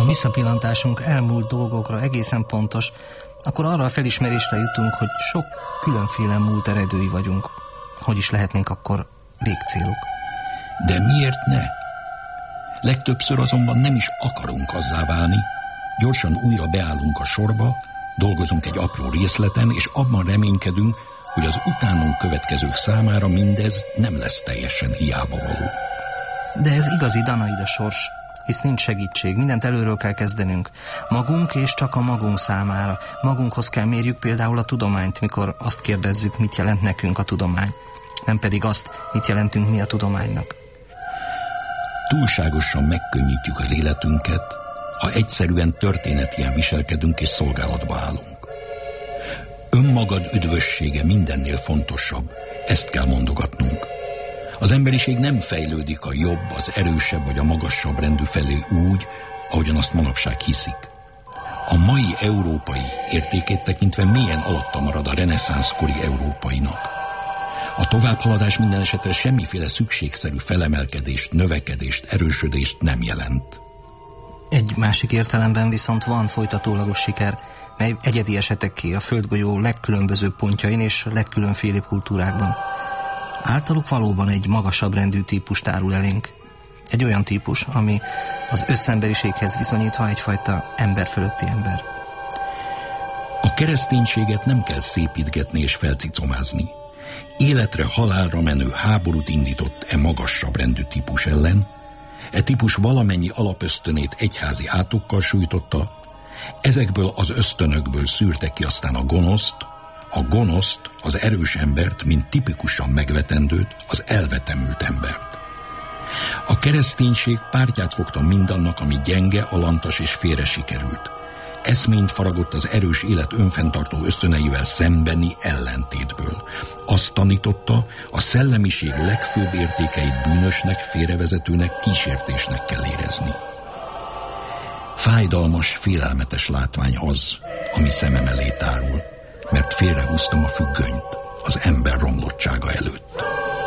a visszapillantásunk elmúlt dolgokra egészen pontos, akkor arra a felismerésre jutunk, hogy sok különféle múlt eredői vagyunk. Hogy is lehetnénk akkor végcélok? De miért ne? Legtöbbször azonban nem is akarunk azzá válni, gyorsan újra beállunk a sorba, dolgozunk egy apró részleten, és abban reménykedünk, hogy az utánunk következők számára mindez nem lesz teljesen hiába való. De ez igazi Danaida sors, hisz nincs segítség, mindent előről kell kezdenünk. Magunk és csak a magunk számára. Magunkhoz kell mérjük például a tudományt, mikor azt kérdezzük, mit jelent nekünk a tudomány. Nem pedig azt, mit jelentünk mi a tudománynak. Túlságosan megkönnyítjük az életünket, ha egyszerűen történetien viselkedünk és szolgálatba állunk. Önmagad üdvössége mindennél fontosabb, ezt kell mondogatnunk. Az emberiség nem fejlődik a jobb, az erősebb vagy a magasabb rendű felé úgy, ahogyan azt manapság hiszik. A mai európai értékét tekintve mélyen alatta marad a reneszánszkori európainak. A továbbhaladás minden esetre semmiféle szükségszerű felemelkedést, növekedést, erősödést nem jelent. Egy másik értelemben viszont van folytatólagos siker, mely egyedi esetekké a földgolyó legkülönbözőbb pontjain és legkülönfélébb kultúrákban. Általuk valóban egy magasabb rendű típus tárul elénk. Egy olyan típus, ami az összemberiséghez viszonyítva egyfajta ember fölötti ember. A kereszténységet nem kell szépítgetni és felcicomázni. Életre, halálra menő háborút indított e magasabb rendű típus ellen, e típus valamennyi alapösztönét egyházi átokkal sújtotta, ezekből az ösztönökből szűrte ki aztán a gonoszt, az erős embert, mint tipikusan megvetendőt, az elvetemült embert. A kereszténység pártját fogta mindannak, ami gyenge, alantas és félre sikerült. Eszményt faragott az erős élet önfenntartó ösztöneivel szembeni ellentétből. Azt tanította, a szellemiség legfőbb értékeit bűnösnek, félrevezetőnek, kísértésnek kell érezni. Fájdalmas, félelmetes látvány az, ami szemem elé tárul, mert félrehúztam a függönyt az ember romlottsága előtt.